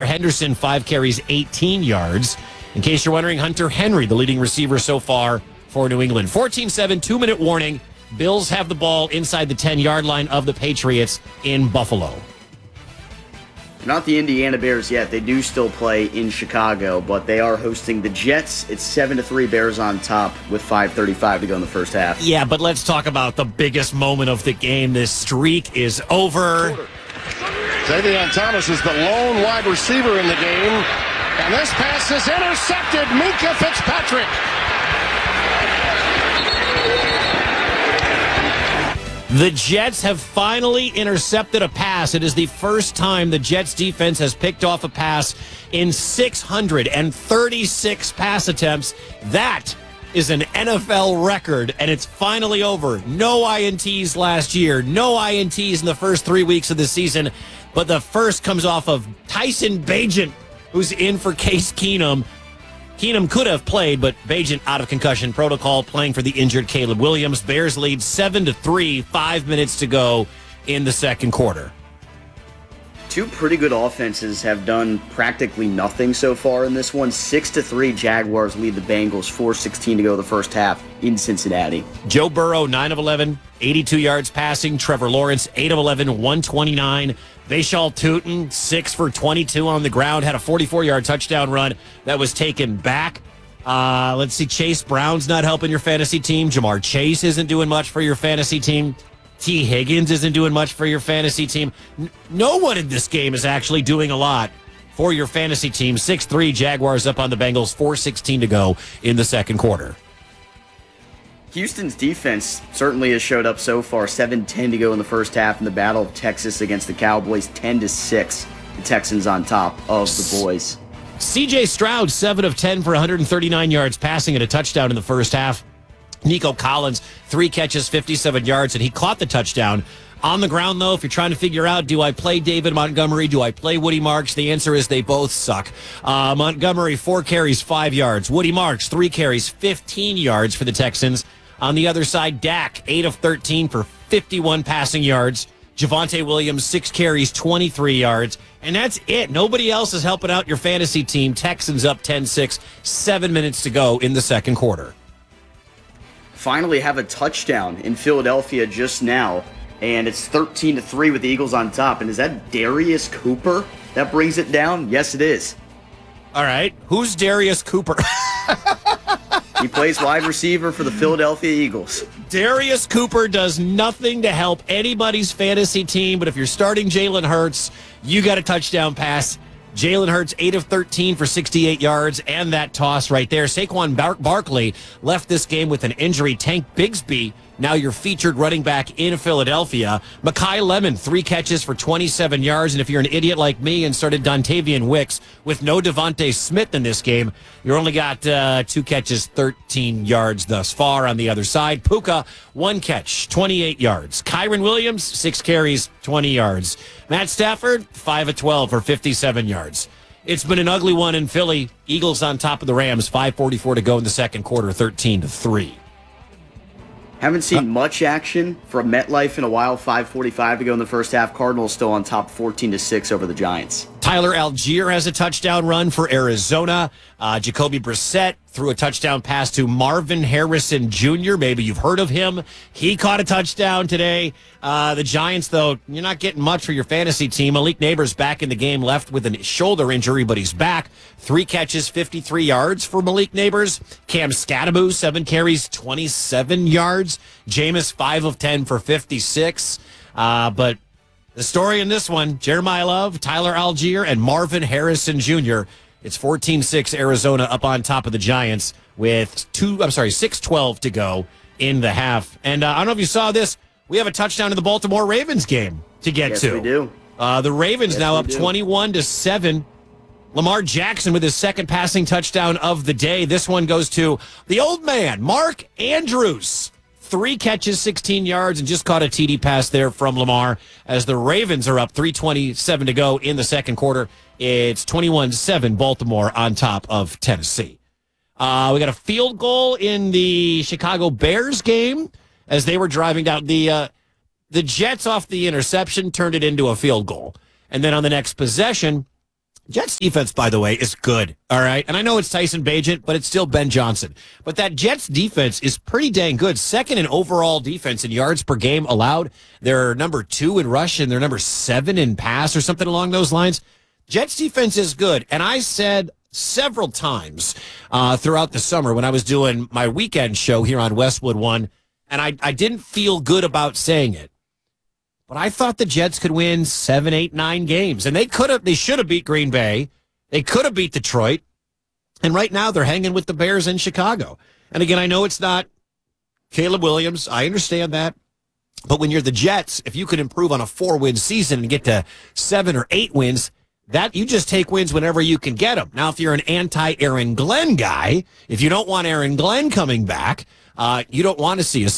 Henderson, 5 carries, 18 yards. In case you're wondering, Hunter Henry, the leading receiver so far for New England. 14-7, 2-minute warning. Bills have the ball inside the 10-yard line of the Patriots in Buffalo. Not the Indiana Bears yet. They do still play in Chicago, but they are hosting the Jets. It's 7-3 Bears on top with 5:35 to go in the first half. Yeah, but let's talk about the biggest moment of the game. This streak is over. Xavier Thomas is the lone wide receiver in the game, and this pass is intercepted. Minkah Fitzpatrick. The Jets have finally intercepted a pass. It is the first time the Jets defense has picked off a pass in 636 pass attempts. That is an NFL record, and it's finally over. No INTs last year, no INTs in the first 3 weeks of the season, but the first comes off of Tyson Bagent, who's in for Case Keenum. Keenum could have played, but Bagent out of concussion protocol, playing for the injured Caleb Williams. Bears lead 7-3, 5 minutes to go in the second quarter. Two pretty good offenses have done practically nothing so far in this one. 6-3 Jaguars lead the Bengals, 4:16 to go the first half in Cincinnati. Joe Burrow, 9 of 11, 82 yards passing. Trevor Lawrence, 8 of 11, 129. Vashal Tutin, 6 for 22 on the ground, had a 44-yard touchdown run that was taken back. Let's see, Chase Brown's not helping your fantasy team. Jamar Chase isn't doing much for your fantasy team. T. Higgins isn't doing much for your fantasy team. No one in this game is actually doing a lot for your fantasy team. 6-3 Jaguars up on the Bengals, 4:16 to go in the second quarter. Houston's defense certainly has showed up so far. 7:10 to go in the first half in the Battle of Texas against the Cowboys. 10-6. The Texans on top of the boys. C.J. Stroud, 7 of 10 for 139 yards passing and a touchdown in the first half. Nico Collins, 3 catches, 57 yards, and he caught the touchdown. On the ground, though, if you're trying to figure out, do I play David Montgomery? Do I play Woody Marks? The answer is they both suck. Montgomery, 4 carries, 5 yards. Woody Marks, 3 carries, 15 yards for the Texans. On the other side, Dak, 8 of 13 for 51 passing yards. Javonte Williams, 6 carries, 23 yards. And that's it. Nobody else is helping out your fantasy team. Texans up 10-6, 7 minutes to go in the second quarter. Finally have a touchdown in Philadelphia just now, and it's 13-3 with the Eagles on top. And is that Darius Cooper that brings it down? Yes, it is. All right. Who's Darius Cooper? He plays wide receiver for the Philadelphia Eagles. Darius Cooper does nothing to help anybody's fantasy team, but if you're starting Jalen Hurts, you got a touchdown pass. Jalen Hurts, 8 of 13 for 68 yards, and that toss right there. Saquon Barkley left this game with an injury. Tank Bigsby, now your featured running back in Philadelphia. Mekhi Lemon, 3 catches for 27 yards, and if you're an idiot like me and started Dontavian Wicks with no Devontae Smith in this game, you only got 2 catches, 13 yards thus far. On the other side, Puka, 1 catch, 28 yards. Kyren Williams, 6 carries, 20 yards. Matt Stafford, 5 of 12 for 57 yards. It's been an ugly one in Philly. Eagles on top of the Rams, 5:44 to go in the second quarter, 13-3. Haven't seen much action from MetLife in a while. 5:45 to go in the first half. Cardinals still on top, 14-6 over the Giants. Tyler Algier has a touchdown run for Arizona. Jacoby Brissett threw a touchdown pass to Marvin Harrison Jr. Maybe you've heard of him. He caught a touchdown today. The Giants, though, you're not getting much for your fantasy team. Malik Neighbors back in the game, left with a shoulder injury, but he's back. 3 catches, 53 yards for Malik Neighbors. Cam Scattaboo, 7 carries, 27 yards. Jameis, 5 of 10 for 56. But the story in this one, Jeremiah Love, Tyler Algier, and Marvin Harrison Jr. It's 14-6 Arizona up on top of the Giants with 6:12 to go in the half. And I don't know if you saw this. We have a touchdown in the Baltimore Ravens game to get to. Yes, we do. The Ravens now up 21-7. Lamar Jackson with his second passing touchdown of the day. This one goes to the old man, Mark Andrews. 3 catches, 16 yards, and just caught a TD pass there from Lamar as the Ravens are up 3:27 to go in the second quarter. It's 21-7 Baltimore on top of Tennessee. We got a field goal in the Chicago Bears game as they were driving down. The Jets off the interception turned it into a field goal. And then on the next possession, Jets defense, by the way, is good, all right? And I know it's Tyson Bagent, but it's still Ben Johnson. But that Jets defense is pretty dang good. Second in overall defense in yards per game allowed. They're number 2 in rush, and they're number 7 in pass or something along those lines. Jets defense is good. And I said several times throughout the summer when I was doing my weekend show here on Westwood One, and I didn't feel good about saying it. But I thought the Jets could win 7, 8, 9 games. And they should have beat Green Bay. They could have beat Detroit. And right now they're hanging with the Bears in Chicago. And again, I know it's not Caleb Williams. I understand that. But when you're the Jets, if you can improve on a 4-win season and get to 7 or 8 wins, that you just take wins whenever you can get them. Now, if you're an anti-Aaron Glenn guy, if you don't want Aaron Glenn coming back, you don't want to see a